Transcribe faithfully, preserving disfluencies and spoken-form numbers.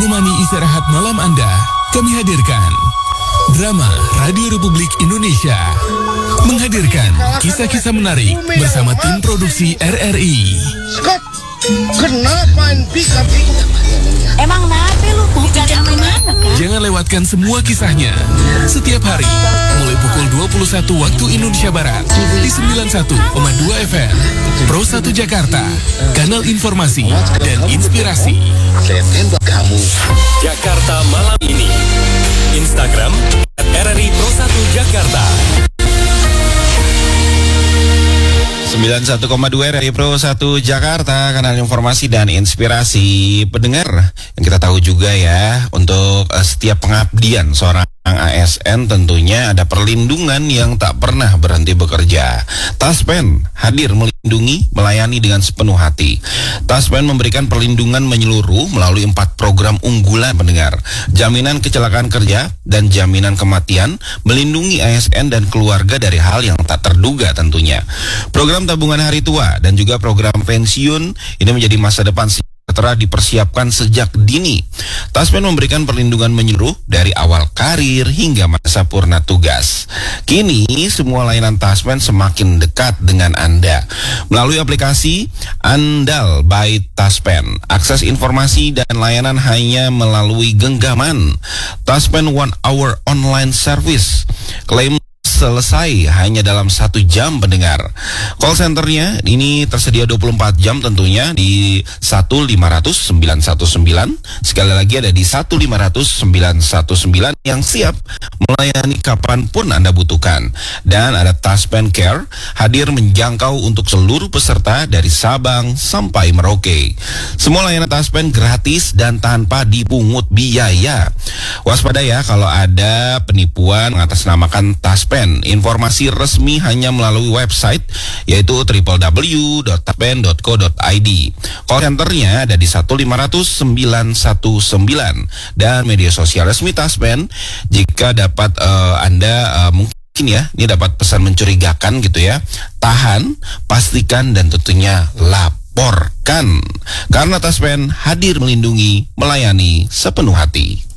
Menemani istirahat malam Anda, kami hadirkan Drama Radio Republik Indonesia menghadirkan kisah-kisah menarik bersama tim produksi R R I. Scott, kenapa pika Emang nape lu mau cari mana kan? Jangan lewatkan semua kisahnya setiap hari mulai pukul dua puluh satu waktu Indonesia Barat di sembilan puluh satu koma dua F M Pro satu Jakarta, kanal informasi dan inspirasi. Saya tembak kamu. Jakarta malam ini. Instagram R R I Pro satu Jakarta. sembilan puluh satu koma dua R R I Pro satu Jakarta, kanal informasi dan inspirasi. Pendengar, yang kita tahu juga ya, untuk uh, setiap pengabdian seorang A S N tentunya ada perlindungan yang tak pernah berhenti bekerja. Taspen hadir melindungi, melayani dengan sepenuh hati. Taspen memberikan perlindungan menyeluruh melalui empat program unggulan pendengar. Jaminan kecelakaan kerja dan jaminan kematian, melindungi A S N dan keluarga dari hal yang tak terduga tentunya. Program tabungan hari tua dan juga program pensiun ini menjadi masa depan setelah dipersiapkan sejak dini. Taspen memberikan perlindungan menyeluruh dari awal karir hingga masa purna tugas. Kini semua layanan Taspen semakin dekat dengan Anda melalui aplikasi Andal by Taspen. Akses informasi dan layanan hanya melalui genggaman. Taspen One Hour Online Service. Klaim selesai hanya dalam satu jam pendengar. Call centernya ini tersedia dua puluh empat jam tentunya di satu lima nol nol sembilan satu sembilan. Sekali lagi ada di satu lima nol nol sembilan satu sembilan yang siap melayani kapanpun Anda butuhkan. Dan ada Taspen Care hadir menjangkau untuk seluruh peserta dari Sabang sampai Merauke. Semua layanan Taspen gratis dan tanpa dipungut biaya. Waspada ya kalau ada penipuan mengatasnamakan Taspen. Informasi resmi hanya melalui website yaitu w w w dot taspen dot co dot i d. Call centernya ada di satu lima nol nol sembilan satu sembilan dan media sosial resmi Taspen. Jika dapat uh, Anda uh, mungkin ya, ini dapat pesan mencurigakan gitu ya, tahan, pastikan dan tentunya laporkan. Karena Taspen hadir melindungi, melayani sepenuh hati.